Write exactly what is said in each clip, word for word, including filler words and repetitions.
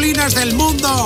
pamplinas del mundo.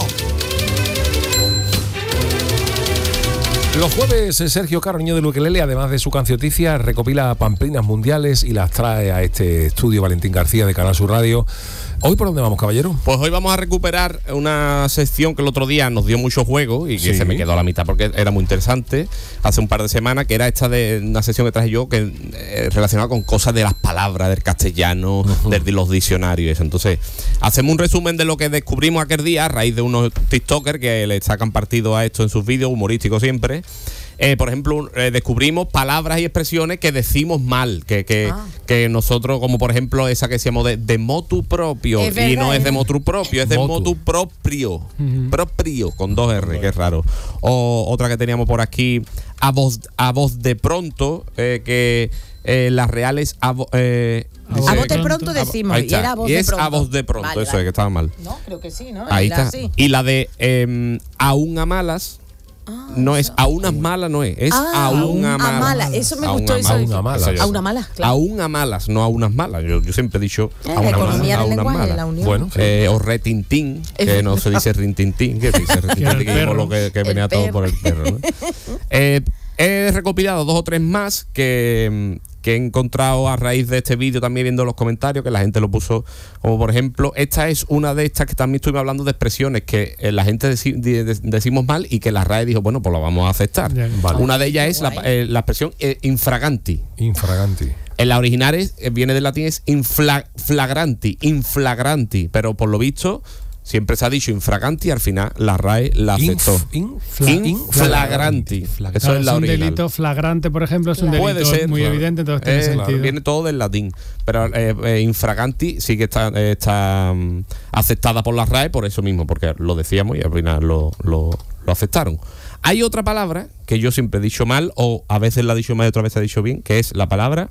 Los jueves, Sergio Caro, niño del ukelele, además de su cancioticia, recopila pamplinas mundiales y las trae a este estudio Valentín García de Canal Sur Radio. ¿Hoy por dónde vamos, caballero? Pues hoy vamos a recuperar una sección que el otro día nos dio mucho juego y que Sí. se me quedó a la mitad porque era muy interesante hace un par de semanas, que era esta de una sección que traje yo que eh, relacionada con cosas de las palabras, del castellano, uh-huh. de, de los diccionarios y eso. Entonces, hacemos un resumen de lo que descubrimos aquel día a raíz de unos tiktokers que le sacan partido a esto en sus vídeos, humorísticos siempre. Eh, por ejemplo, eh, descubrimos palabras y expresiones que decimos mal, que, que, ah. que nosotros, como por ejemplo esa que decíamos de, de motu propio, es verdad, y no es de ¿eh? motu propio, es de motu, motu proprio, uh-huh. propio, con dos R, que es raro. O otra que teníamos por aquí, a voz, a voz de pronto, eh, que eh, las reales... A, vo, eh, Dice, a voz de pronto decimos, y era a voz y de es pronto. a voz de pronto, vale, eso vale. es que estaba mal. No, creo que sí, ¿no? Ahí Era está. así. Y la de eh, aún a malas. Ah, no es a unas malas, no es, es ah, a una mala. A mala, eso me a gustó. Una, eso a una mala. A una mala, claro. A una malas, no a unas malas. Yo, yo siempre he dicho eh, a la una economía mala, del a unas lenguaje, malas. la unión. Bueno, sí. Eh, o retintín, que no se dice rintintín, que se dice retintín, que es lo que, que venía El todo perro. por el perro, ¿no? eh, he recopilado dos o tres más que, que he encontrado a raíz de este vídeo, también viendo los comentarios, que la gente lo puso, como por ejemplo, esta es una de estas que también estuvimos hablando de expresiones que eh, la gente deci- de, de, decimos mal y que la R A E dijo, bueno, pues lo vamos a aceptar. Vale. Una de ellas es la, eh, la expresión eh, infraganti. Infraganti. En la original es, eh, viene del latín, es inflagranti, inflagranti, pero por lo visto siempre se ha dicho infraganti y al final la R A E la aceptó. Inf, Fla- Inflagranti. Eso Claro, es la es un original. delito flagrante, por ejemplo, es un Claro. delito Puede ser, muy claro. evidente, entonces tiene Eh, sentido. Viene todo del latín. Pero eh, eh, infraganti sí que está, eh, está um, aceptada por la R A E por eso mismo, porque lo decíamos y al final lo, lo, lo aceptaron. Hay otra palabra que yo siempre he dicho mal, o a veces la he dicho mal y otras veces la he dicho bien, que es la palabra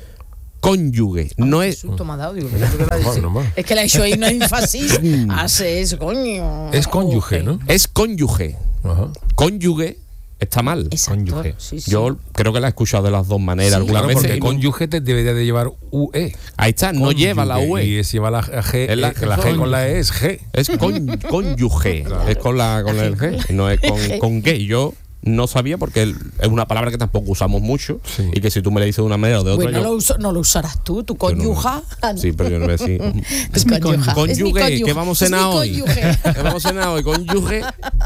cónyuge. No Qué es. susto me ha dado, digo, ¿qué va a decir? Bueno, normal. Es que la he hecho ahí una énfasis. Hace eso, coño. Es cónyuge, ¿no? Es cónyuge. Ajá. Cónyuge está mal. Exacto. Cónyuge. Sí, sí. Yo creo que la he escuchado de las dos maneras Sí. algunas Claro, veces. porque y no- cónyuge te debería de llevar U E. Ahí está, no lleva la U E. Y es lleva la G. Es la- eh, que la G con la E es G. Es con, cónyuge, es con la con el G, no es con, con gay. Yo no sabía porque el- es una palabra que tampoco usamos mucho Sí. y que si tú me la dices de una manera o de otra, Bueno, yo- lo uso- no lo usarás tú, tu yo no- conyuja. Sí, pero yo no voy a decir. Es mi conyuja. Es mi Cónyuge, conyuja. ¿qué vamos a Es mi cenar hoy? cónyuge. ¿Qué vamos a cenar hoy? Cónyuge.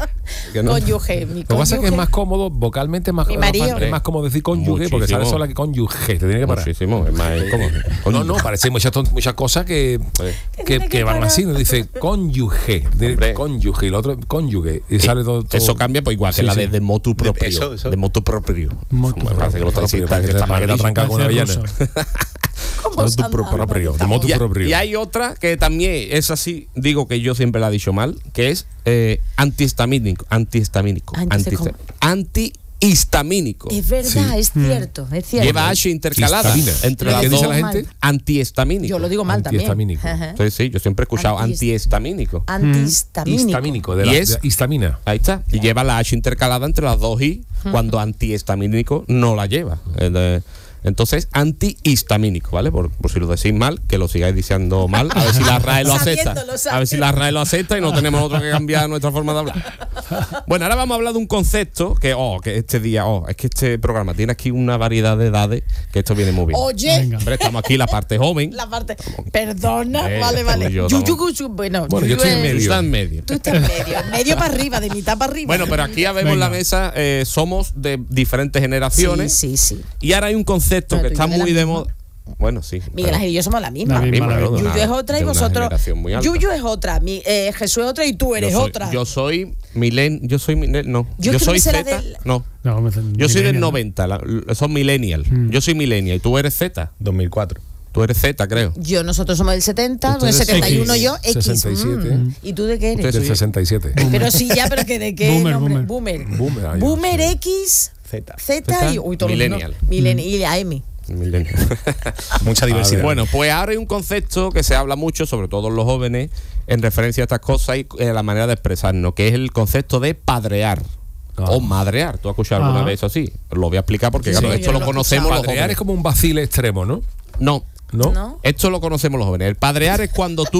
Que no- Cónyuge, mi Lo que pasa es que es cónyuge. más cómodo, vocalmente es más, Mi más, marido. es más cómodo decir cónyuge porque Muchísimo. sale sola que cónyuge. Te tiene que parar. Muchísimo, es más cómodo. No, no, parece muchas, ton- muchas cosas que, que, tiene que que van parar. así. ¿No? Dice cónyuge, de- Hombre. cónyuge, y lo otro cónyuge. Y sale todo, todo- Eso cambia pues igual que Sí, la sí. de, de motu propio. eso, eso. De motu propio. Motu Me parece que lo propio, taxistas, que que te- está que te malísimo. tranca con una Parece avellana. ruso. ¿Cómo Motu se anda? pro- propio, de motu Y, propio. y hay otra que también es así, digo que yo siempre la he dicho mal, que es eh, antihistamínico. Antihistamínico. Antes, antihista- ¿cómo? Antihistamínico. Es verdad, es cierto, es cierto. Lleva H intercalada Histamina. entre Lo las ¿Qué dice dos. la gente? Antihistamínico. Yo lo digo mal también. Antihistamínico. Ajá. Sí, sí, yo siempre he escuchado Antihist- antihistamínico. Antihistamínico. Histamínico, de Y la es- de histamina. Ahí está. Y lleva la H intercalada entre las dos I, cuando antihistamínico no la lleva. Eh, de- Entonces, antihistamínico, ¿vale? Por, por si lo decís mal, que lo sigáis diciendo mal, a ver si la R A E lo acepta. Sabiéndolo, A ver si la R A E lo acepta y no tenemos otro que cambiar nuestra forma de hablar. Bueno, ahora vamos a hablar de un concepto que, oh, que este día, oh, es que este programa tiene aquí una variedad de edades que esto viene muy bien. Oye, Venga. Hombre, estamos aquí la parte joven. la parte. Perdona, Eh, vale, estamos vale. yo, Yuyu, estamos- Yuyu, bueno, Bueno, yo Yuyu estoy en es- medio. Está en medio. Tú estás en medio, medio para arriba, de mitad para arriba. Bueno, pero aquí ya vemos Venga. la mesa, eh, somos de diferentes generaciones. Sí, sí, sí. Y ahora hay un concepto No, que tú y está yo de la muy de misma. moda. Bueno, sí. Miguel pero- Ángel y yo somos la misma. La misma, la Misma, misma. ¿no? Yuyu es otra y de una vosotros. generación muy alta. Yuyu es otra, mi, eh, Jesús es otra y tú eres yo soy, otra. Yo soy milen, yo soy milen, no. Yo Yo, creo soy que será Z. del- No. No, me- Yo soy del millennial, ¿no? noventa, la- son millennial. Mm. Yo soy millennial y tú eres Z. dos mil cuatro. Tú eres Z, creo. Yo, nosotros somos del setenta, Tú del eres setenta y uno X, yo, X. sesenta y siete. Mm. ¿Y tú de qué eres? Del sesenta y siete. Pero sí, ya, pero que de qué Boomer, nombre? boomer. Boomer. Boomer, ah, ya, Boomer sí. X, Z. Z y uy, todos los Millennial. no- Millennial. Y la M. Millennial. Mucha diversidad. Bueno, pues ahora hay un concepto que se habla mucho, sobre todo en los jóvenes, en referencia a estas cosas y eh, la manera de expresarnos, que es el concepto de padrear. Ah. O madrear. ¿Tú has escuchado alguna Ah. vez eso así? Lo voy a explicar porque Sí, claro, yo esto no lo lo he conocemos los Padrear jóvenes. es como un vacile extremo, ¿no? No, ¿No? ¿No? esto lo conocemos los jóvenes. El padrear es cuando tú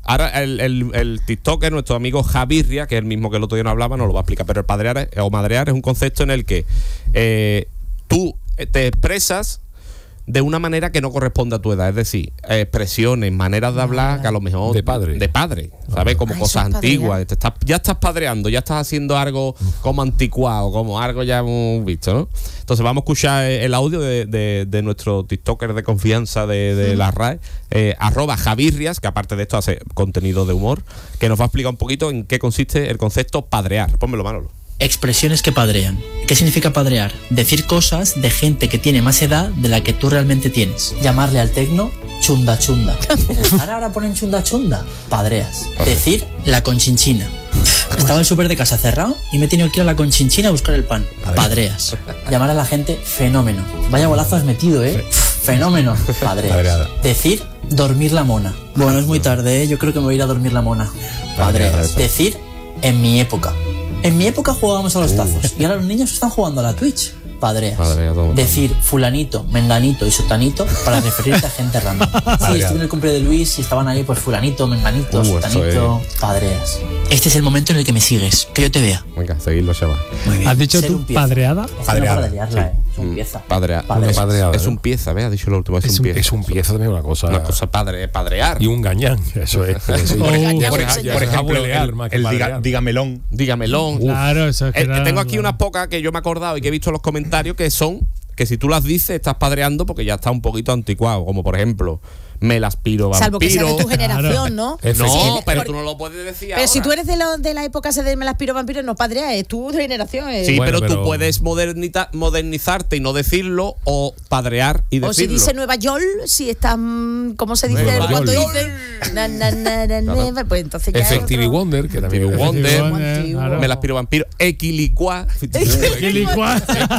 Ahora el, el, el TikToker, nuestro amigo Javirria, que es el mismo que el otro día no hablaba, nos lo va a explicar. Pero el padrear o madrear es un concepto en el que eh, tú te expresas de una manera que no corresponde a tu edad, es decir, expresiones, maneras de hablar que a lo mejor de padre, de padre, ¿sabes? Como ah, cosas antiguas. Te estás, ya estás padreando, ya estás haciendo algo como anticuado, como algo ya hemos visto, ¿no? Entonces vamos a escuchar el audio de, de, de nuestro TikToker de confianza de, de la R A E, eh, arroba Javirrias, que aparte de esto hace contenido de humor, que nos va a explicar un poquito en qué consiste el concepto padrear. Pónmelo, Manolo. Expresiones que padrean. ¿Qué significa padrear? Decir cosas de gente que tiene más edad de la que tú realmente tienes. Llamarle al tecno chunda chunda. Ahora ahora ponen chunda chunda. Padreas. Decir la conchinchina. Estaba el súper de casa cerrado y me he tenido que ir a la conchinchina a buscar el pan. Padreas. Llamar a la gente fenómeno. Vaya golazo has metido, ¿eh? Fenómeno. Padreas. Decir dormir la mona. Bueno, es muy tarde, ¿eh? Yo creo que me voy a ir a dormir la mona. Padreas. Decir en mi época. En mi época jugábamos a los tazos y ahora los niños están jugando a la Twitch. Padreas. Padrea, decir fulanito, menganito y sotanito para referirte a gente random. Sí, estuve en el cumple de Luis y estaban ahí pues fulanito, menganito, uh, sotanito, es... padreas. Este es el momento en el que me sigues, que yo te vea. Venga, seguidlo, chaval. ¿Has dicho tú padreada? Padreada. No sí. eh. Es un pieza. Padrea. Padrea. Padreada, es un pieza, ¿ves? Ha dicho lo último, es, es un pieza. Es un pieza también una cosa. Una cosa padre, padrear. Y un gañán, eso es. Eso. Oh, por, por, por ejemplo, el, el diga, dígamelón. Dígamelón. Claro, eso es que eh, era, Tengo aquí claro. unas pocas que yo me he acordado y que he visto en los comentarios que son que si tú las dices estás padreando porque ya está un poquito anticuado, como por ejemplo me las piro vampiro. Salvo que sea de tu generación, claro. ¿no? No, sí, pero por, tú no lo puedes decir Pero ahora. si tú eres de, lo, de la época esa de me las piro vampiro, no padrea, es tu generación. Es. Sí, bueno, pero, pero tú puedes modernita, modernizarte y no decirlo o padrear y decirlo. O si dice Nueva York, si estás, ¿cómo se dice? Nueva Cuando York. dice na, na, na, na, Claro. na, pues entonces ya Effective Wonder, que también Effective Wonder, Wonder, claro. me las piro vampiro, equilicuá. Equilicuá.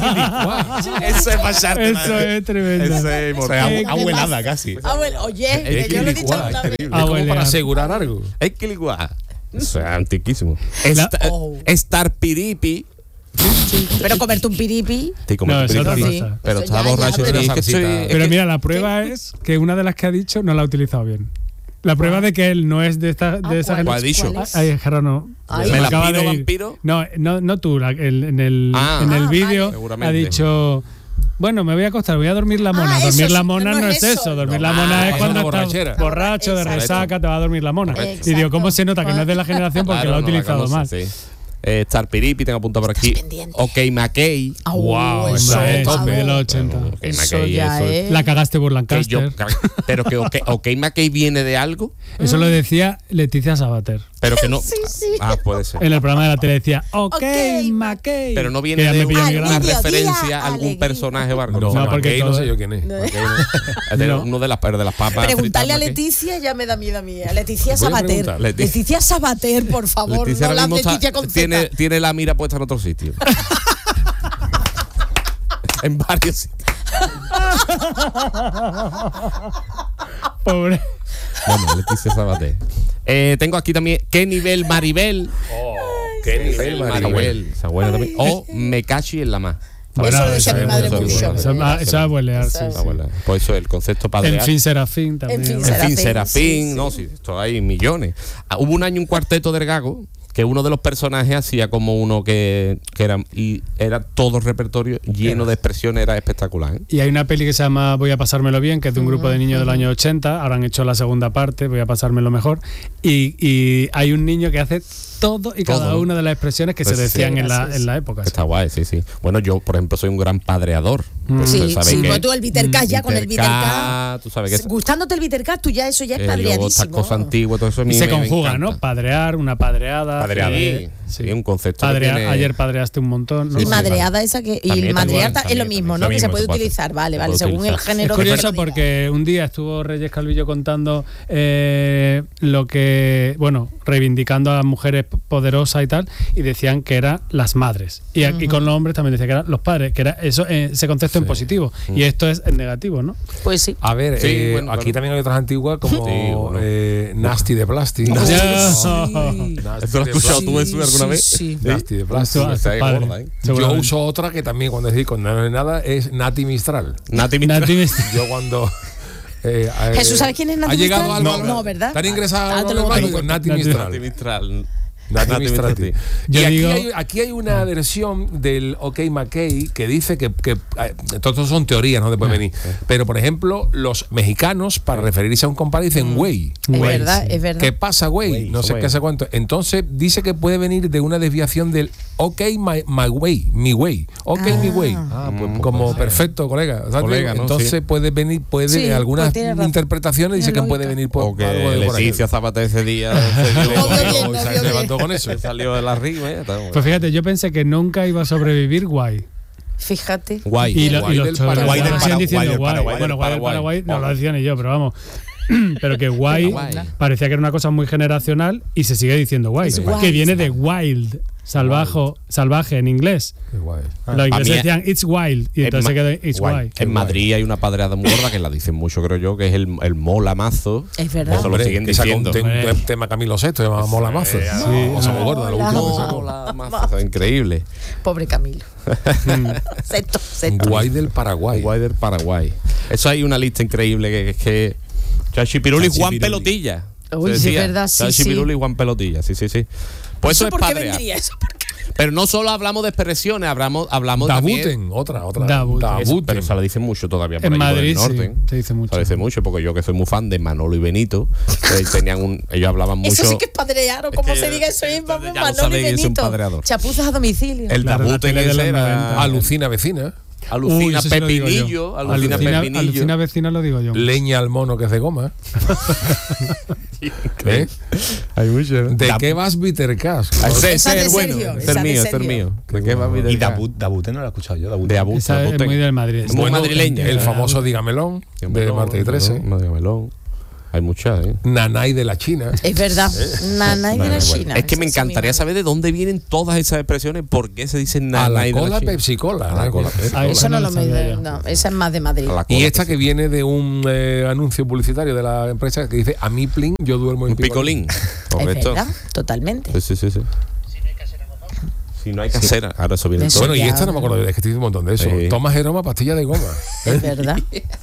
Eso es pasarte. Eso es tremendo. Eso es O sea, Eh, abuelada casi. Ah, bueno, oye, que yo lo he dicho Equilicuá, una es vez. terrible. Ah, Es como bueno, para ya. asegurar algo. Equilicuá. Eso es antiquísimo. La- Esta- Oh. Estar piripi. Pero comerte un piripi. Sí, como No, es otra piripi. cosa. Pero Eso está ya, ya, borracho. pero- y es que soy- es Pero que- mira, la prueba es que una de las que ha dicho no la ha utilizado bien. La prueba de que él no es de esta Ah, de esa ¿cuál ¿Cuál ha es? dicho? ¿Cuál es? Ay, Gerardo, Ay. ¿Me la acaba piro de ir. vampiro? No, no, no tú, la- el- en el, Ah. en el Ah, vídeo vale. Seguramente. ha dicho, bueno, me voy a acostar, voy a dormir la mona. Ah, dormir eso la sí, mona no, no, no es es eso, eso. dormir No. la mona Ah, es es cuando una estás borrachera. borracho, de Exacto. resaca, te va a dormir la mona. Exacto. Y digo, ¿cómo se nota que no es de la generación? Porque Claro, lo ha no la utilizado conoce, mal. sí. Eh, Estar piripi, tengo apuntado por aquí. pendiente. Ok, McKay. Ah, Wow, eso eso es vamos. top de los ochenta. Ok, Eso McKay, ya eso es. La cagaste por que yo- Lancaster. pero que OK, OK McKay viene de algo, Eso lo decía Leticia Sabater. pero que no. Sí, sí. Ah, puede ser. En el programa de la tele decía, ok, Ok, McKay. Pero no viene Que ya de me pilló una, mi una grado. Mediodía, referencia a algún alegría. personaje o algo. No, No, porque porque no todo- sé yo quién es. Ok, no. Es de No. uno de las, de las papas. Preguntarle a fritas, McKay. Leticia ya me da miedo a mí. A Leticia Voy a Sabater. preguntar. Leticia. Leticia Sabater, por favor. Leticia no ahora la mismo está- Leticia con Z. tiene, tiene la mira puesta en otro sitio. En varios sitios. Pobre. Bueno, Leticia Sabater. Eh, tengo aquí también ¿Qué nivel Maribel? Qué nivel Maribel. Esa buena también. O Me cachi en la más. Eso lo decía eso mi es madre bueno, mucho. eso es- Eso eso es abuelear, sí. Eso Ah, bueno, pues eso, el concepto padrear. En fin, Serafín también. En fin, En Serafín, fin, Serafín, sí, sí. no, sí, esto hay millones. Ah, hubo un año un cuarteto del Gago que uno de los personajes hacía como uno que, que era y era todo el repertorio lleno de expresiones, era espectacular, ¿eh? Y hay una peli que se llama Voy a pasármelo bien, que es de un grupo de niños del año ochenta. Ahora han hecho la segunda parte, Voy a pasármelo mejor. Y, y hay un niño que hace todo y cada Todo. una de las expresiones que Pues se sí, decían en, la, gracias. en la época. sí. Está guay, sí, sí. Bueno, yo, por ejemplo, soy un gran padreador. Pues, Sí, tú sabes sí, que- pues tú el Vitercast ya con el Vitercast, Vitercast. tú sabes que es- Gustándote el Vitercast, tú ya eso ya es eh, luego estas padreadísimo. cosas antiguas, todo eso a mí Y se me- me conjuga, encanta. ¿no? Padrear, una padreada. Padreada. eh, Sí, sí, un concepto que Padrea- tiene- Ayer padreaste un montón, ¿no? Y Sí, madreada esa que. Y También, el madrear también, ta- es lo también, mismo, también. ¿no? Lo Que se mismo puede se puede utilizar, hacer. vale, Se vale, puede según el utilizar. género. Es que te curioso lo diga. porque un día estuvo Reyes Calvillo contando eh, lo que, bueno, reivindicando a las mujeres poderosas y tal, y decían que eran las madres. Y aquí con los hombres también decían que eran los padres, que era eso, eh, ese concepto en positivo. Y esto es en negativo, ¿no? Pues sí. A ver, Sí, eh, bueno, aquí claro. también hay otras antiguas como Sí, bueno. eh, Nasty de plástico. Nasty. Nasty ¿Esto lo has de escuchado plástico. tú eso alguna vez? Sí, sí. Nasty de plástico. Eso- Está ahí padre. gorda, ¿eh? Yo Seguramente. uso otra que también cuando decís con nada de nada es Nati Mistral. Nati Nati Mistral. Mistral. Yo cuando Eh, eh, Jesús, ¿sabes quién es Nati ¿Ha llegado Mistral? algo? No, no, ¿verdad? ¿Están ingresados Ah, a te lo voy a Nati decir. Nati Nati Mistral? Nati Mistral. Nati Nati Mistrati. Mistrati. Y Yo aquí, digo- hay, aquí hay una versión del OK McKay que dice que, que eh, todos son teorías, no después venir. Pero por ejemplo, los mexicanos para referirse a un compadre dicen güey. Es Güey, verdad, sí. es verdad. ¿Qué pasa, güey? Güey, No sé güey. qué sé cuánto. Entonces dice que puede venir de una desviación del OK my, my way, mi way. OK mi way. Ah, pues, pues Como puede ser. perfecto, colega. ¿Sabes? Colega, ¿no? Entonces Sí. puede venir, puede Sí, algunas pues tiene razón. interpretaciones dicen Tiene que puede lógica. venir por O que algo de por ahí. Leticia Zapata ese día se dio- No vio bien, no Se vio levantó bien. con eso. se salió de la rima. eh, está- Pues fíjate, yo pensé que nunca iba a sobrevivir guay. Fíjate. Guay. Y, lo- Guay y los del chavales Paraguay, ahora del siguen Paraguay, diciendo del guay. Paraguay, Bueno, del guay del Paraguay. Paraguay no lo decía ni yo, pero vamos. Pero que guay, Guay. parecía que era una cosa muy generacional y se sigue diciendo guay. Es Que guay, viene está. de wild, salvajo, salvaje en inglés. Qué guay. Los A ingleses mí- decían it's wild y en entonces Ma- se quedó it's guay. guay. En Madrid hay una padreada muy gorda que la dicen mucho, creo yo, que es el, el molamazo. Es verdad. Eso lo Hombre, siguen que sacó diciendo. un, te- un Hombre. tema Camilo sexto, se llama Mola Mazo. Sí, Cosa muy gorda, lo Mola. último que sacó. Molamazo, increíble. Pobre Camilo. Sexto, sexto. Guay del Paraguay. Guay del Paraguay. Eso hay una lista increíble que es que Chachipiruli y Juan Chachipiruli. Pelotilla. Uy, Se sí, decía. es verdad, sí, Chachipiruli sí. y Juan Pelotilla, sí, sí, sí. Pues eso, ¿Eso es por qué padrear. vendría? ¿Eso por qué? Pero no solo hablamos de expresiones, hablamos, hablamos también. Dabuten, otra, otra. Dabuten. Eso, Dabuten. pero se la dicen mucho todavía por En allí, por el Madrid sí, norte. se dice mucho. Se la dice mucho porque yo que soy muy fan de Manolo y Benito, eh, tenían un, ellos hablaban mucho. Eso sí que es padrear, o Es como que se diga eso es ustedes ya lo Manolo y sabéis, es un Benito. padreador. Chapuzas a domicilio. El Claro, la Dabuten tele de ese los era noventa. Alucina vecina. Alucina Uy, eso sí lo digo yo. Pepinillo, alucina, Alucina, Pepinillo. alucina vecina lo digo yo. Leña al mono que es de goma. ¿Eh? Hay mucho. ¿De qué vas, Bitter Cash? Ese, Esa ese de es el bueno. Sergio, Ese es esa el de mío, ese es el Sergio. mío. ¿De qué va mi Y delgado? Dabut, Dabute no lo he escuchado yo. Dabute. De Abut, Esa es Dabuten. muy del Madrid. Muy madrileña. El famoso Dígamelón de Marta y trece. Dígamelón. Hay muchas, ¿eh? Nanay de la China. Es verdad. Nanay de la China. Es que me Esa es mi encantaría madre. saber de dónde vienen todas esas expresiones, por qué se dicen A la nanay de cola China. Pepsi Cola. A la cola Pepsi Ay, Eso no no lo lo me sabía yo. no, esa es más de Madrid. A la Y cola esta que viene de un eh, anuncio publicitario de la empresa que dice: a mi plin, yo duermo en Un picolín. Es Correcto. verdad, totalmente. Sí, sí, sí, sí. Si no hay casera. Ahora eso viene Eso todo. Bueno, y ya. esta no me acuerdo, es que estoy diciendo un montón de eso. Sí. Toma Jeroma, pastilla de goma. Es verdad.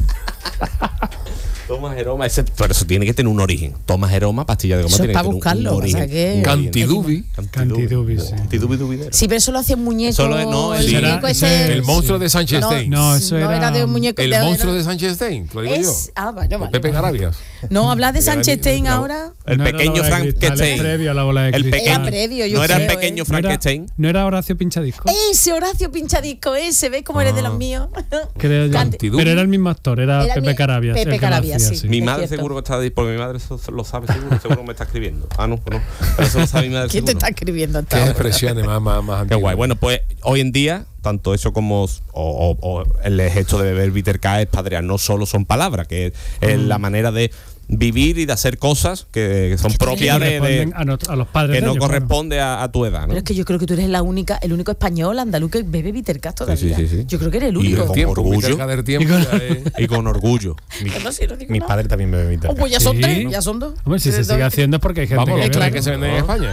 Toma Jeroma, ese, pero eso tiene que tener un origen. Toma Jeroma, pastilla de goma. Eso es tiene pa' que tener un- buscarlo, un o sea origen. que- Un origen. Cantidubi. Cantidubi, sí. Cantidubi dubidero. Sí, pero eso lo hacía un muñeco. Solo es- no, el el- muñeco Ese ese. era- El monstruo de Sánchez No, Stein. No, eso no era- era de un muñeco. El de- monstruo era- de Sánchez Stein, lo digo es, yo. Ah, bueno, vale. Pepe Garabias. No, habla de Era Sánchez mi- Stein no. ahora. El No era pequeño la bola de cristal, Frankenstein. es previo a la bola de El cristal. pequeño. Era previo, yo no era el creo, pequeño ¿eh? ¿No era, Frankenstein. ¿No era Horacio Pinchadisco? Ese Horacio Pinchadisco, ese, ¿ves cómo eres de los míos? Creo yo. Canti- Pero era el mismo actor, era, Era el Pepe mi- Carabias. Pepe el que lo Carabias, hacía, sí. Mi Es madre cierto. seguro que está ahí, porque mi madre eso lo sabe seguro, seguro me está escribiendo. Ah, no, no. Pero eso lo sabe mi madre ¿Quién te seguro. está escribiendo hasta Qué ahora? expresiones más, más, más Qué antiguas. guay. Bueno, pues hoy en día, tanto eso como o, o- o el gesto de beber bitter K es padrear. No solo son palabras, que es, es la manera de vivir y de hacer cosas que son Que propias de, de- corresponden a, not- a los padres que de no ellos, claro. corresponde a, a tu edad, ¿no? Pero es que yo creo que tú eres la única, el único español andaluz que bebe Bittercast todavía. Sí, sí, sí. Yo creo que eres el Y único. con Tiempo, orgullo. Bitter K del tiempo. ya es- Y con orgullo. Mi- Yo no sé, no digo Mis nada. padres también me beben Oh, pues ya son Sí. tres, ya son dos. Hombre, si se Tres, sigue dos. haciendo es porque hay gente Vamos, que ¿qué bebe, crees ¿no? que se vende en España?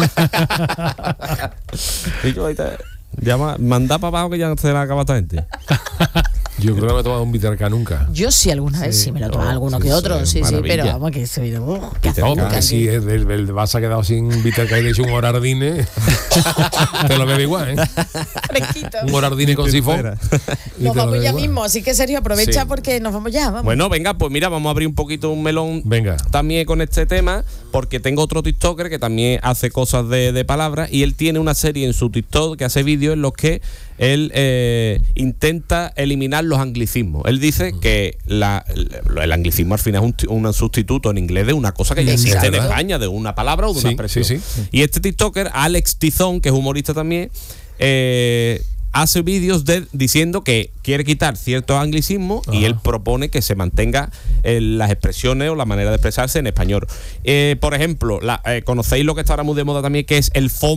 Y yo ahorita, llama, manda para abajo que ya se la acaba esta gente. Yo creo que no me he tomado un Bitter K nunca. Yo sí alguna vez sí me lo he tomado Oh, alguno sí, que sí, otro, sí, sí, maravilla. pero vamos que soy de uh, qué Bitter No, K. porque azúcar, si que- el, el, el Barça ha quedado sin Bitter K y le he hecho un horardine, te lo bebe igual, ¿eh? fresquito. Un horardine con sifón. y Nos te lo vamos bebe ya igual. mismo, así que Sergio, aprovecha Sí. porque nos vamos ya, vamos. Bueno, venga, pues mira, vamos a abrir un poquito un melón Venga. también con este tema, porque tengo otro TikToker que también hace cosas de, de palabras y él tiene una serie en su TikTok que hace vídeos en los que él eh, intenta eliminar los anglicismos. Él dice que la, el, el anglicismo al final es un, t- un sustituto en inglés de una cosa que ya Sí, existe en ¿verdad? España, de una palabra o de una Sí, expresión. sí, sí. Y este TikToker, Alex Tizón, que es humorista también, eh, hace vídeos de, diciendo que quiere quitar ciertos anglicismos y Ajá. él propone que se mantenga eh, las expresiones o la manera de expresarse en español. Eh, por ejemplo, la- eh, conocéis lo que está ahora muy de moda también, que es el FOMO.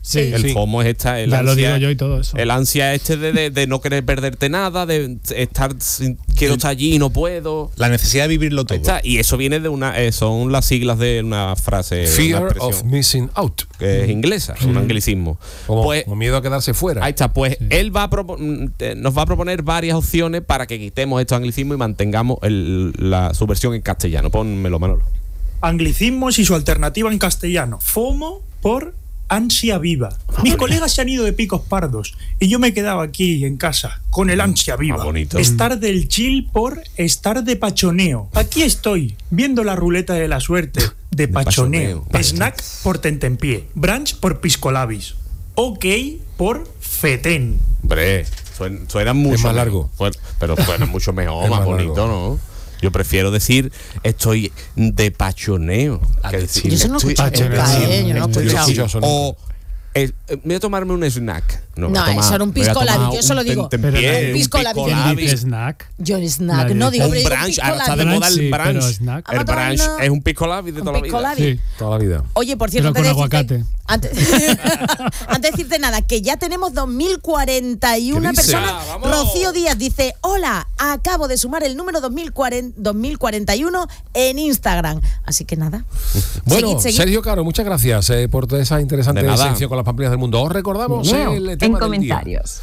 Sí, el sí. FOMO es esta, el Ya lo ansia, digo yo y todo eso. el ansia este de, de, de no querer perderte nada, de estar sin- quiero estar allí y no puedo. La necesidad de vivirlo todo. Está, y eso viene de una, eh, son las siglas de una frase, una Fear expresión of missing out. que es inglesa, es un anglicismo. Como, Pues como miedo a quedarse fuera. ahí está, pues él va a propo- mm, eh, nos va a proponer varias opciones para que quitemos estos anglicismos y mantengamos el- la, su versión en castellano. Pónmelo, Manolo. Anglicismos y su alternativa en castellano. FOMO por ansia viva. Mis colegas se han ido de picos pardos y yo me he quedado aquí en casa con el ansia viva. Ah, bonito. Estar del chill por estar de pachoneo. Aquí estoy, viendo la ruleta de la suerte de pachoneo. pachoneo. Snack por tentempié. Brunch por piscolabis. Ok por fetén. Hombre, suena, suena mucho más mejor. largo. Suena- pero suena mucho mejor, Es más, más bonito, largo. ¿no? Yo prefiero decir estoy de pachoneo. Que decir, Yo eso no estoy- escucho Pachoneo. nunca, ¿eh? Yo no he Yo escuchado. escucho sonido. O eh, eh, voy a tomarme un snack. No, No, voy a tomar- eso era un me voy a pisco tomar labi, yo eso un lo digo. tentempié, Pero un pisco labi. pisco ¿Quién labi. dice snack? Yo en snack, Nadie. no digo, Un pero digo brunch, pisco ahora está de labi. moda el Sí, pero brunch. snack. El Vamos a brunch tomarnos es un pisco labi de Un toda la pisco vida. labi. Sí. Toda la vida. Oye, por cierto, Pero con antes de decirte- aguacate. Antes, antes de decirte nada, que ya tenemos dos mil cuarenta y uno ¿Qué dice? personas. Ah, vamos. Rocío Díaz dice: hola, acabo de sumar el número dos mil cuarenta, dos mil cuarenta y uno en Instagram. Así que nada. Bueno, Seguid, seguid. Sergio Caro, muchas gracias eh, por toda esa interesante De nada. sección con las pamplinas del mundo. Os recordamos Miau, el en tema del día. comentarios.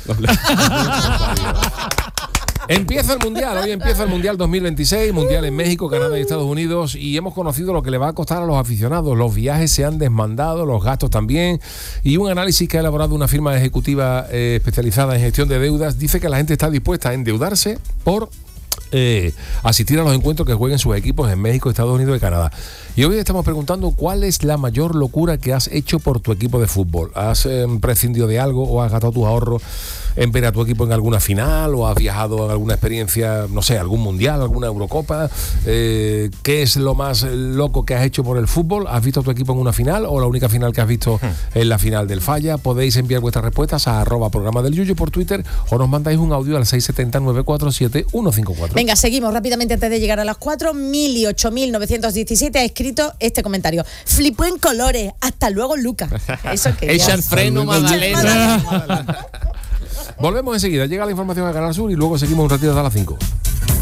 Empieza el Mundial, hoy empieza el Mundial dos mil veintiséis, Mundial en México, Canadá y Estados Unidos, y hemos conocido lo que le va a costar a los aficionados. Los viajes se han desmandado, los gastos también, y un análisis que ha elaborado una firma ejecutiva eh, especializada en gestión de deudas dice que la gente está dispuesta a endeudarse por eh, asistir a los encuentros que jueguen sus equipos en México, Estados Unidos y Canadá. Y hoy estamos preguntando cuál es la mayor locura que has hecho por tu equipo de fútbol. ¿Has eh, prescindido de algo o has gastado tus ahorros en ver a tu equipo en alguna final o has viajado en alguna experiencia, no sé, algún mundial, alguna Eurocopa? Eh, ¿Qué es lo más loco que has hecho por el fútbol? ¿Has visto a tu equipo en una final o la única final que has visto es la final del Falla? Podéis enviar vuestras respuestas a arroba programa del Yuyo por Twitter o nos mandáis un audio al seis siete cero, nueve cuatro siete, uno cinco cuatro. Venga, seguimos rápidamente antes de llegar a las cuatro. Mil y ocho mil novecientos diecisiete ha escrito este comentario: flipó en colores. Hasta luego, Lucas. Eso que Echa ya- el freno, Echa el Magdalena. Magdalena. Volvemos enseguida, llega la información a Canal Sur y luego seguimos un ratito hasta las cinco.